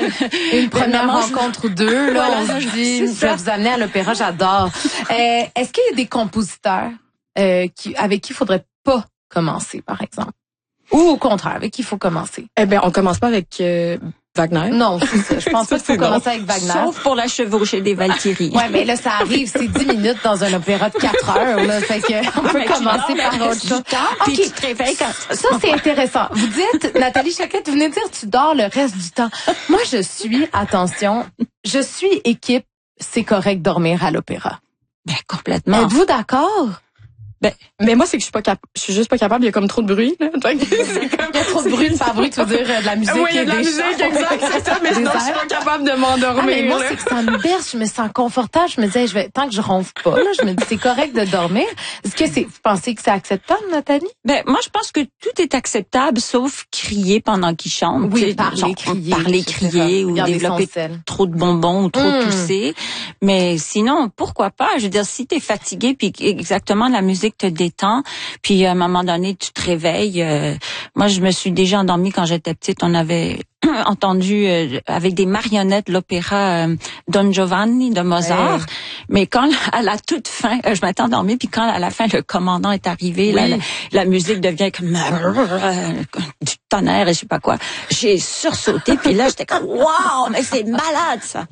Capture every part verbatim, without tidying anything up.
Une première rencontre ou deux, là, voilà, on se dit, je vais vous amener à l'opéra, j'adore. Euh, est-ce qu'il y a des compositeurs euh, qui, avec qui il faudrait pas commencer, par exemple? Ou au contraire, avec qui il faut commencer? Eh bien, on commence pas avec euh, Wagner. Non, c'est ça. Je pense pas qu'il faut commencer avec Wagner. Sauf pour la chevauchée des Valkyries. Ouais, mais là, ça arrive, c'est dix minutes dans un opéra de quatre heures, là. Fait que, on peut mais commencer par autre chose. Puis okay. Tu te réveilles quand... Ça, c'est intéressant. Vous dites, Nathalie Choquette, vous venez de dire, tu dors le reste du temps. Moi, je suis, attention, je suis équipe, c'est correct dormir à l'opéra. Ben, complètement. Êtes-vous d'accord? Ben, mais moi, c'est que je suis pas cap- je suis juste pas capable, il y a comme trop de bruit, là. C'est comme... Il y a trop de bruit, par bruit, tu veux dire, de la musique. Oui, il y a de la musique, chants. Exact, c'est ça, mais sinon, je suis pas capable de m'endormir. Ah, mais moi, c'est que ça me berce, je me sens confortable, je me disais, je vais, tant que je ronfle pas, là, je me dis, c'est correct de dormir. Est-ce que c'est, vous pensez que c'est acceptable, Nathalie? Ben, moi, je pense que tout est acceptable, sauf crier pendant qu'il chante. Oui, parler, genre, crier. Parler, crier, ou développer trop de bonbons, ou trop mmh. tousser. Mais sinon, pourquoi pas? Je veux dire, si t'es fatigué, puis exactement, la musique te détend, puis à un moment donné, tu te réveilles. Euh, moi, je me suis déjà endormie quand j'étais petite. On avait entendu euh, avec des marionnettes l'opéra euh, Don Giovanni de Mozart. Hey. Mais quand à la toute fin, euh, je m'étais endormie, puis quand à la fin le commandant est arrivé, oui. là, la, la musique devient comme euh, du tonnerre et je sais pas quoi. J'ai sursauté, puis là j'étais comme waouh, mais c'est malade ça.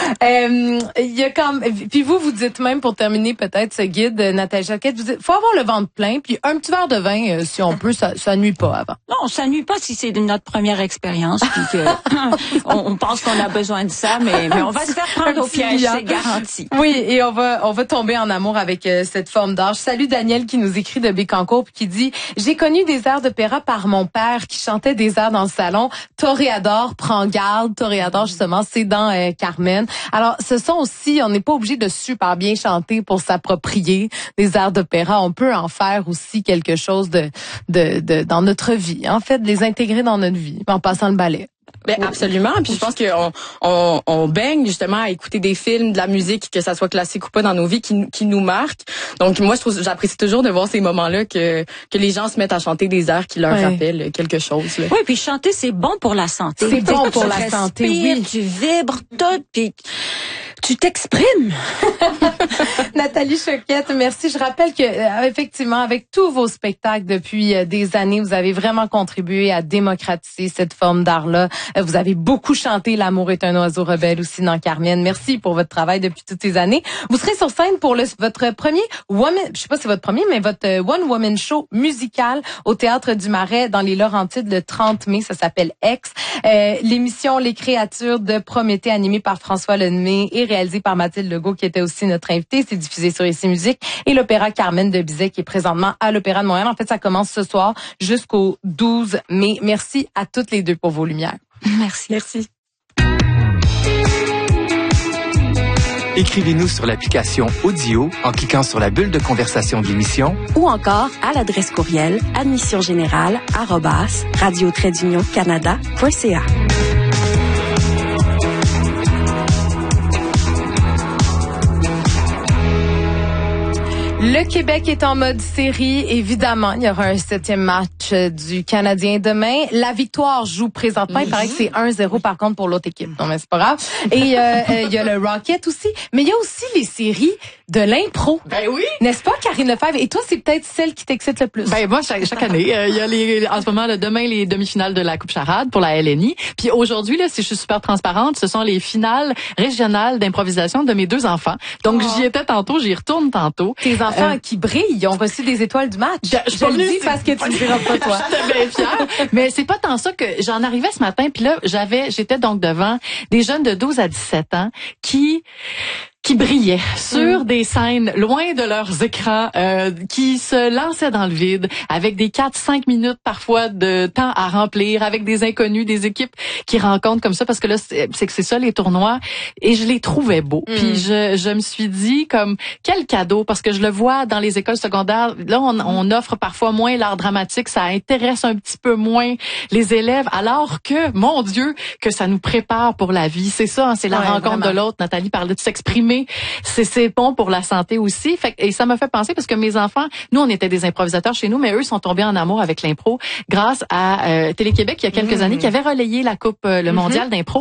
Il euh, y a comme, puis vous vous dites même pour terminer peut-être ce guide, Nathalie Choquette, vous dites faut avoir le ventre plein, puis un petit verre de vin euh, si on peut, ça, ça nuit pas avant. Non, ça nuit pas si c'est notre première expérience. Que, on, on pense qu'on a besoin de ça, mais, mais on va se faire prendre au piège, c'est garanti. Oui, et on va on va tomber en amour avec euh, cette forme d'art. Je salue Daniel qui nous écrit de Bécancour puis qui dit « J'ai connu des airs d'opéra par mon père qui chantait des airs dans le salon. Toréador, prends garde. » Toréador, justement, c'est dans euh, Carmen. Alors, ce sont aussi, on n'est pas obligé de super bien chanter pour s'approprier des airs d'opéra. On peut en faire aussi quelque chose de, de, de dans notre vie. En fait, de les intégrer dans notre vie en passant le ballet. Ben absolument, puis je pense qu'on on, on baigne justement à écouter des films, de la musique, que ça soit classique ou pas dans nos vies, qui, qui nous marquent. Donc moi, je trouve, j'apprécie toujours de voir ces moments-là que que les gens se mettent à chanter des airs qui leur ouais. rappellent quelque chose. Là. Oui, puis chanter c'est bon pour la santé. C'est bon pour la santé, oui. Tu vibres tout, puis tu t'exprimes. Nathalie Choquette, merci. Je rappelle que euh, effectivement, avec tous vos spectacles depuis euh, des années, vous avez vraiment contribué à démocratiser cette forme d'art-là. Euh, vous avez beaucoup chanté L'amour est un oiseau rebelle aussi dans Carmen. Merci pour votre travail depuis toutes ces années. Vous serez sur scène pour le, votre premier woman, je sais pas si c'est votre premier, mais votre euh, One Woman Show musical au Théâtre du Marais dans les Laurentides le trente mai. Ça s'appelle X. Euh, l'émission Les Créatures de Prométhée animée par François Lemay et réalisée par Mathilde Legault qui était aussi notre invitée. C'est diffusé sur Ici Musique et l'opéra Carmen de Bizet qui est présentement à l'Opéra de Montréal. En fait, ça commence ce soir jusqu'au douze mai. Merci à toutes les deux pour vos lumières. Merci. Merci. Écrivez-nous sur l'application Audio en cliquant sur la bulle de conversation de l'émission ou encore à l'adresse courriel admissiongénérale arobase radio trait d'union canada point c a. Le Québec est en mode série. Évidemment, il y aura un septième match du Canadien demain. La victoire joue présentement. Il paraît que c'est un zéro par contre pour l'autre équipe. Non, mais c'est pas grave. Et euh, il y a le Rocket aussi. Mais il y a aussi les séries de l'impro. Ben oui. N'est-ce pas, Karine Lefebvre? Et toi, c'est peut-être celle qui t'excite le plus. Ben moi, chaque, chaque année, il euh, y a les, en ce moment, là, demain, les demi-finales de la Coupe Charade pour la L N I. Puis aujourd'hui, là, si je suis super transparente, ce sont les finales régionales d'improvisation de mes deux enfants. Donc, oh. j'y étais tantôt, j'y retourne tantôt. Tes enfants euh, qui brillent, ils ont reçu des étoiles du match. Je, je, je le dis parce que tu ne diras pas toi. J'étais bien fière. Mais c'est pas tant ça que j'en arrivais ce matin, puis là, j'avais, j'étais donc devant des jeunes de douze à dix-sept ans qui qui brillaient sur mmh. des scènes loin de leurs écrans, euh, qui se lançaient dans le vide avec des quatre cinq minutes parfois de temps à remplir, avec des inconnus, des équipes qui rencontrent comme ça, parce que là, c'est, c'est que c'est ça les tournois, et je les trouvais beaux. Mmh. Puis je, je me suis dit, comme, quel cadeau, parce que je le vois dans les écoles secondaires, là, on, on offre parfois moins l'art dramatique, ça intéresse un petit peu moins les élèves, alors que, mon Dieu, que ça nous prépare pour la vie. C'est ça, hein, c'est la ouais, rencontre vraiment. De l'autre. Nathalie parlait de s'exprimer. C'est, c'est bon pour la santé aussi. Fait, et ça m'a fait penser parce que mes enfants, nous, on était des improvisateurs chez nous, mais eux sont tombés en amour avec l'impro grâce à euh, Télé-Québec il y a quelques mmh. années qui avait relayé la Coupe, euh, le mondial mmh. d'impro.